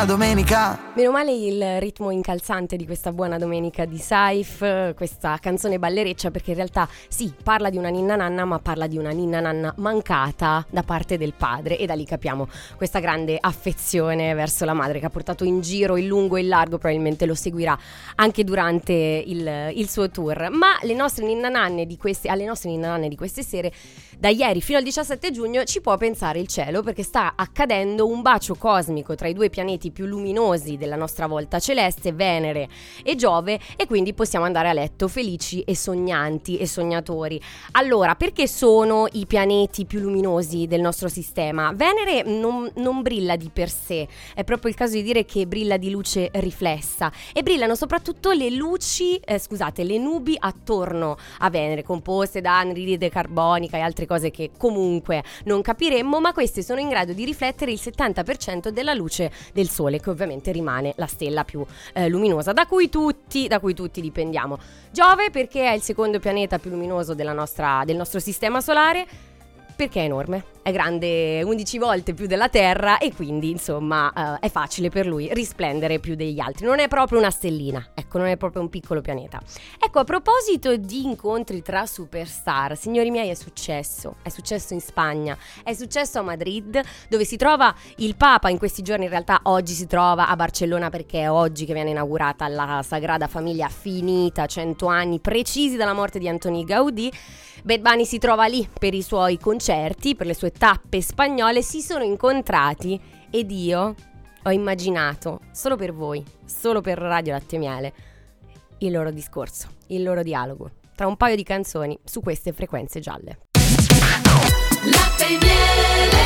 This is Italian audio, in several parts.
buona domenica. Meno male il ritmo incalzante di questa buona domenica di Saif, questa canzone ballereccia, perché in realtà sì, parla di una ninna nanna, ma parla di una ninna nanna mancata da parte del padre, e da lì capiamo questa grande affezione verso la madre che ha portato in giro in lungo e in largo, probabilmente lo seguirà anche durante il suo tour. Ma alle nostre ninna nanne di queste sere, da ieri fino al 17 giugno, ci può pensare il cielo, perché sta accadendo un bacio cosmico tra i due pianeti più luminosi della nostra volta celeste, Venere e Giove, e quindi possiamo andare a letto felici e sognanti e sognatori. Allora, perché sono i pianeti più luminosi del nostro sistema? Venere non brilla di per sé, è proprio il caso di dire che brilla di luce riflessa, e brillano soprattutto le nubi attorno a Venere, composte da anidride carbonica e altre cose che comunque non capiremmo, ma queste sono in grado di riflettere il 70% della luce del Sole, che ovviamente rimane la stella più luminosa da cui tutti dipendiamo. Giove, perché è il secondo pianeta più luminoso del nostro sistema solare, perché è enorme, è grande 11 volte più della Terra, e quindi insomma è facile per lui risplendere più degli altri. Non è proprio una stellina, ecco, non è proprio un piccolo pianeta. Ecco, a proposito di incontri tra superstar, signori miei, è successo in Spagna, è successo a Madrid, dove si trova il Papa in questi giorni. In realtà oggi si trova a Barcellona, perché è oggi che viene inaugurata la Sagrada Famiglia finita, 100 anni precisi dalla morte di Antoni Gaudí. Bad Bunny si trova lì per i suoi concerti, per le sue tappe spagnole. Si sono incontrati ed io ho immaginato, solo per voi, solo per Radio Latte e Miele, il loro discorso, il loro dialogo tra un paio di canzoni su queste frequenze gialle. Latte e Miele.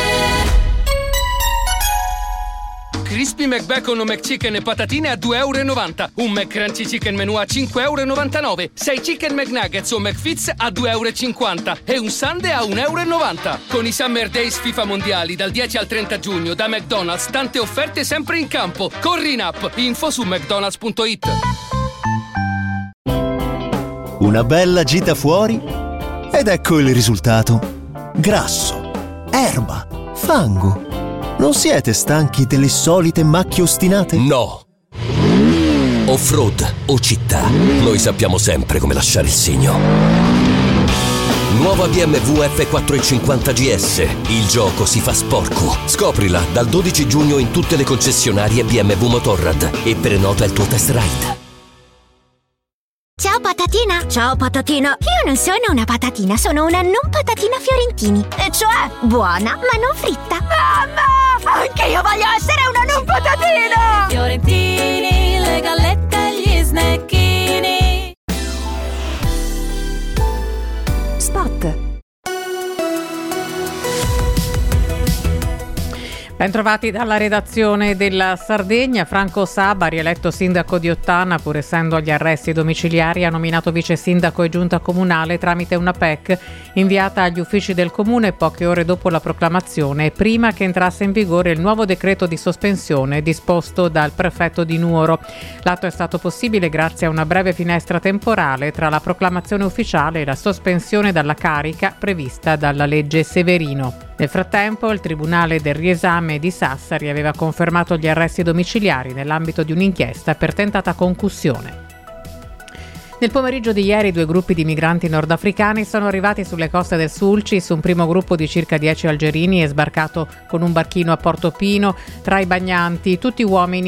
Crispy McBacon o McChicken e patatine a €2,90. Un McCrunchy Chicken Menù a €5,99. 6 Chicken McNuggets o McFits a €2,50. E un sundae a €1,90. Con i Summer Days FIFA Mondiali dal 10 al 30 giugno da McDonald's, tante offerte sempre in campo. Corri in app, info su mcdonalds.it. Una bella gita fuori ed ecco il risultato. Grasso, erba, fango. Non siete stanchi delle solite macchie ostinate? No! Off-road o città, noi sappiamo sempre come lasciare il segno. Nuova BMW F450 GS. Il gioco si fa sporco. Scoprila dal 12 giugno in tutte le concessionarie BMW Motorrad e prenota il tuo test ride. Ciao patatina! Ciao patatino! Io non sono una patatina, sono una non patatina Fiorentini. E cioè, buona ma non fritta. Mamma! Anche io voglio essere una non patatina! Fiorentini, le gallette e gli snecchini. Spot. Bentrovati dalla redazione della Sardegna. Franco Saba, rieletto sindaco di Ottana, pur essendo agli arresti domiciliari, ha nominato vice sindaco e giunta comunale tramite una PEC inviata agli uffici del comune poche ore dopo la proclamazione e prima che entrasse in vigore il nuovo decreto di sospensione disposto dal prefetto di Nuoro. L'atto è stato possibile grazie a una breve finestra temporale tra la proclamazione ufficiale e la sospensione dalla carica prevista dalla legge Severino. Nel frattempo, il Tribunale del Riesame di Sassari aveva confermato gli arresti domiciliari nell'ambito di un'inchiesta per tentata concussione. Nel pomeriggio di ieri 2 gruppi di migranti nordafricani sono arrivati sulle coste del Sulcis. Un primo gruppo di circa 10 algerini è sbarcato con un barchino a Portofino tra i bagnanti, tutti uomini